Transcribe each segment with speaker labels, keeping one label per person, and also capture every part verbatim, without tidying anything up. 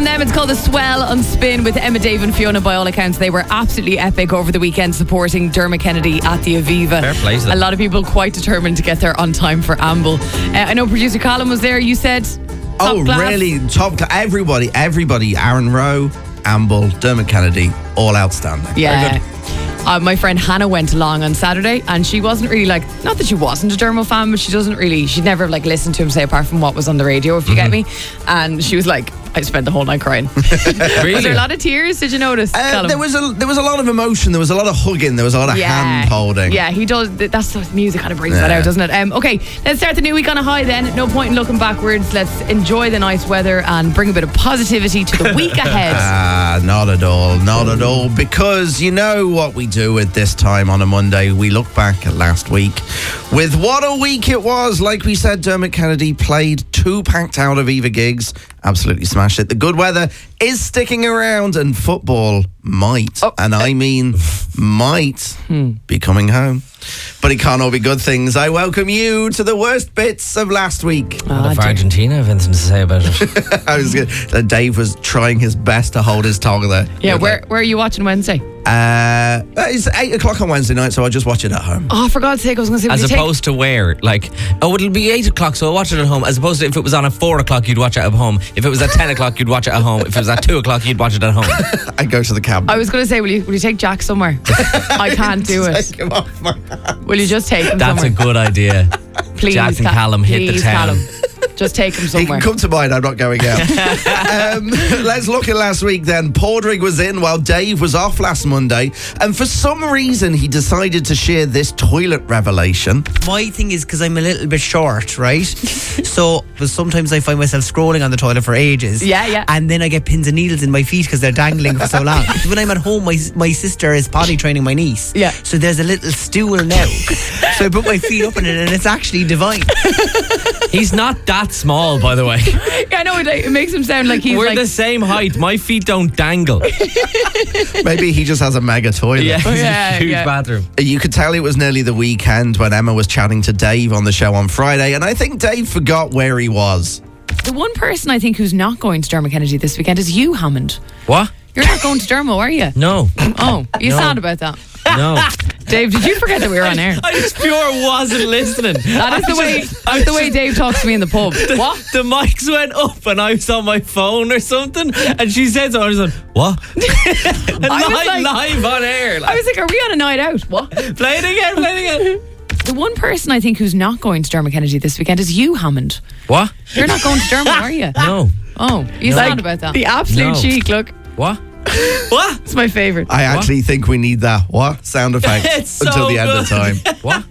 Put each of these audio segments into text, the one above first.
Speaker 1: them. It's called The Swell on Spin with Emma, Dave and Fiona. By all accounts, they were absolutely epic over the weekend supporting Dermot Kennedy at the Aviva.
Speaker 2: Fair play to them.
Speaker 1: A lot of people quite determined to get there on time for Amble. Uh, I know producer Colin was there. You said top
Speaker 3: Oh,
Speaker 1: class.
Speaker 3: really? Top class. Everybody, everybody. Aaron Rowe, Amble, Dermot Kennedy, all outstanding.
Speaker 1: Yeah. Uh, my friend Hannah went along on Saturday and she wasn't really like, not that she wasn't a Dermo fan, but she doesn't really, she'd never like listened to him say apart from what was on the radio, if you
Speaker 3: Mm-hmm.
Speaker 1: get me. And she was like, I spent the whole night crying.
Speaker 2: Really?
Speaker 1: Was there a lot of tears? Did you notice?
Speaker 3: Uh,
Speaker 1: Callum?
Speaker 3: there was a there was a lot of emotion. There was a lot of hugging. There was a lot of hand holding.
Speaker 1: Yeah, he does. th- That's the music kind of brings
Speaker 3: Yeah.
Speaker 1: that out, doesn't it? Um, okay, let's start the new week on a high then. No point in looking backwards. Let's enjoy the nice weather and bring a bit of positivity to the week ahead.
Speaker 3: Ah, not at all, not at all. Because you know what we do at this time on a Monday. We look back at last week with what a week it was. Like we said, Dermot Kennedy played two packed out Aviva gigs. Absolutely smashed it. The good weather is sticking around and football might,
Speaker 1: Oh.
Speaker 3: and I mean might, be coming home. But it can't all be good things. I welcome you to the worst bits of last week.
Speaker 2: What
Speaker 1: Ah,
Speaker 2: if
Speaker 1: dear.
Speaker 2: Argentina have anything to say about it?
Speaker 3: I was good. Uh, Dave was trying his best to hold his tongue there.
Speaker 1: Yeah,
Speaker 3: But,
Speaker 1: where, where are you watching Wednesday?
Speaker 3: Uh, it's eight o'clock on Wednesday night, so I just watch it at home.
Speaker 1: Oh, for God's sake, I was going to say, will
Speaker 2: As
Speaker 1: you take-
Speaker 2: opposed to where? Like, oh, it'll be eight o'clock, so I'll watch it at home. As opposed to if it was on at four o'clock, you'd watch it at home. If it was at ten o'clock, you'd watch it at home. If it was at two o'clock, you'd watch it at home.
Speaker 3: I go to the cabinet.
Speaker 1: I was going to say, will you will you take Jack somewhere? I can't do it.
Speaker 3: Take him off my hand.
Speaker 1: Will you just take him
Speaker 2: That's a
Speaker 1: somewhere?
Speaker 2: good idea.
Speaker 1: Please,
Speaker 2: Jack and
Speaker 1: Ca-
Speaker 2: Callum hit the
Speaker 1: please,
Speaker 2: town.
Speaker 1: Callum. Just take him
Speaker 3: He
Speaker 1: somewhere.
Speaker 3: can come to mine, I'm not going out. um, let's look at last week then. Padraig was in while Dave was off last Monday, and for some reason he decided to share this toilet revelation.
Speaker 4: My thing is because I'm a little bit short, right? So but sometimes I find myself scrolling on the toilet for ages.
Speaker 1: Yeah, yeah.
Speaker 4: And then I get pins and needles in my feet because they're dangling for so long. When I'm at home, my my sister is potty training my niece.
Speaker 1: Yeah.
Speaker 4: So there's a little stool now. So I put my feet up in it and it's actually divine.
Speaker 2: He's not that small, by the way.
Speaker 1: Yeah, I know, it, it makes him sound like he's
Speaker 2: We're
Speaker 1: like...
Speaker 2: the same height. My feet don't dangle.
Speaker 3: Maybe he just has a mega toilet.
Speaker 2: Yeah,
Speaker 1: Oh,
Speaker 2: it's
Speaker 1: yeah,
Speaker 2: a huge
Speaker 1: yeah.
Speaker 2: bathroom.
Speaker 3: You could tell it was nearly the weekend when Emma was chatting to Dave on the show on Friday, and I think Dave forgot where he was.
Speaker 1: The one person I think who's not going to Dermot Kennedy this weekend is you, Hammond.
Speaker 2: What?
Speaker 1: You're not going to Dermo, are you?
Speaker 2: No,
Speaker 1: Oh, you
Speaker 2: No.
Speaker 1: sad about that?
Speaker 2: no.
Speaker 1: Dave, did you forget that we were on air?
Speaker 2: I just pure wasn't listening.
Speaker 1: That is the way. That's the way Dave talks to me in the pub. What?
Speaker 2: The mics went up and I was on my phone or something, and she said so. I was like, "What?" And
Speaker 1: I was
Speaker 2: live,
Speaker 1: like-
Speaker 2: live on air.
Speaker 1: I
Speaker 2: Like,
Speaker 1: was like, are we on a night out? What?
Speaker 2: play it again, play it again.
Speaker 1: The one person I think who's not going to Dermot Kennedy this weekend is you, Hammond.
Speaker 2: What?
Speaker 1: You're not going to Dermot, are you?
Speaker 2: No.
Speaker 1: Oh, you
Speaker 2: No.
Speaker 1: sad about that? The absolute
Speaker 2: No.
Speaker 1: cheek. Look,
Speaker 2: What? What?
Speaker 1: it's my favourite.
Speaker 3: I actually think we need that what sound effect
Speaker 2: It's so
Speaker 3: until the end of
Speaker 2: good.
Speaker 3: time.
Speaker 2: What?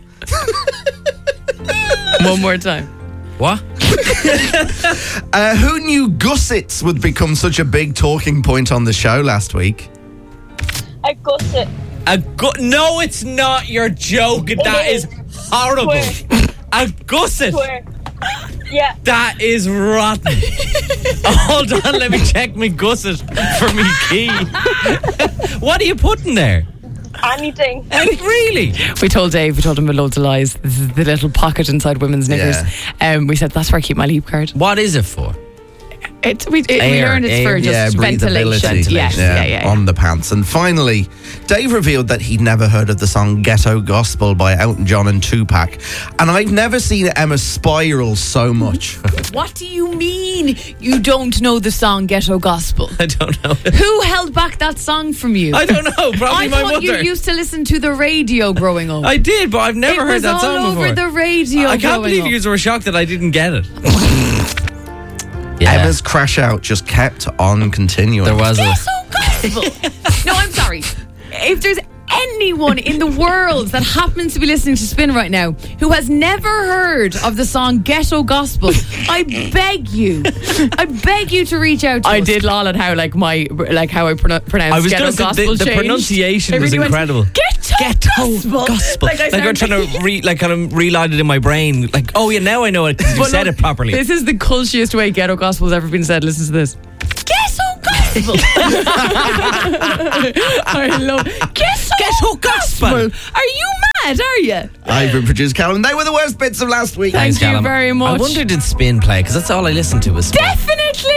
Speaker 1: One more time.
Speaker 2: What?
Speaker 3: Uh, who knew gussets would become such a big talking point on the show last week?
Speaker 5: I gusset.
Speaker 2: A gu- no, it's not. You're joking. That is horrible.
Speaker 5: Swear.
Speaker 2: A gusset.
Speaker 5: Swear. Yeah.
Speaker 2: That is rotten. Hold on, let me check my gusset for me key. What are you putting there?
Speaker 5: Anything.
Speaker 2: Uh, really?
Speaker 1: We told Dave, we told him loads of lies. This is the little pocket inside women's knickers. Um, we said that's where I keep my leap card.
Speaker 2: What is it for?
Speaker 1: It, we, it, we
Speaker 2: Air,
Speaker 1: learned it's
Speaker 2: air,
Speaker 1: for just
Speaker 3: yeah,
Speaker 1: ventilation.
Speaker 3: breathability.
Speaker 1: Yes, yeah, yeah. yeah.
Speaker 3: On the pants. And finally, Dave revealed that he'd never heard of the song Ghetto Gospel by Elton John and Tupac. And I've never seen Emma spiral so much.
Speaker 1: What do you mean you don't know the song Ghetto Gospel?
Speaker 2: I don't know.
Speaker 1: Who held back that song from you?
Speaker 2: I don't know. Probably
Speaker 1: I
Speaker 2: my
Speaker 1: thought
Speaker 2: mother.
Speaker 1: you used to listen to the radio growing up.
Speaker 2: I did, but I've never
Speaker 1: it
Speaker 2: heard
Speaker 1: was
Speaker 2: that
Speaker 1: all
Speaker 2: song
Speaker 1: over
Speaker 2: before.
Speaker 1: the radio.
Speaker 2: I can't
Speaker 1: growing
Speaker 2: believe
Speaker 1: up.
Speaker 2: you were shocked that I didn't get it. Yeah,
Speaker 3: Emma's crash out just kept on continuing.
Speaker 2: there was a.
Speaker 1: Ghetto Gospel. No, I'm sorry. If there's anyone in the world that happens to be listening to Spin right now who has never heard of the song Ghetto Gospel, I beg you, I beg you to reach out to
Speaker 6: I
Speaker 1: us.
Speaker 6: did lol at how like my like how I pronounce
Speaker 2: I was
Speaker 6: ghetto
Speaker 2: going to say
Speaker 6: gospel
Speaker 2: the, the
Speaker 6: changed.
Speaker 2: pronunciation
Speaker 6: It
Speaker 2: was
Speaker 6: really went,
Speaker 2: incredible.
Speaker 1: Ghetto, Gospel.
Speaker 2: Gospel.
Speaker 6: Like I
Speaker 2: Like, I'm
Speaker 6: sound-
Speaker 2: trying to re, like kind of relight it in my brain. Like, oh yeah, now I know it. 'cause You
Speaker 6: But
Speaker 2: said
Speaker 6: look,
Speaker 2: it properly.
Speaker 6: This is the cultiest way ghetto gospel's ever been said. Listen to this.
Speaker 1: Ghetto Gospel.
Speaker 6: I love
Speaker 1: Ghetto,
Speaker 2: Ghetto Gospel.
Speaker 1: Are you mad, are you?
Speaker 3: I've been produced Callum. They were the worst bits of last week.
Speaker 6: Thank
Speaker 2: Thanks,
Speaker 6: you
Speaker 2: Callum.
Speaker 6: very much.
Speaker 2: I wonder did Spin play because that's all I listened to was Spin.
Speaker 1: Definitely.